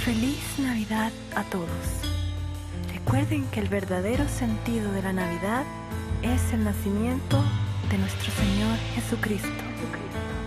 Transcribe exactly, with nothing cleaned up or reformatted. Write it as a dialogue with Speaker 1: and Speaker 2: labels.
Speaker 1: Feliz Navidad a todos. Recuerden que el verdadero sentido de la Navidad es el nacimiento de nuestro Señor Jesucristo.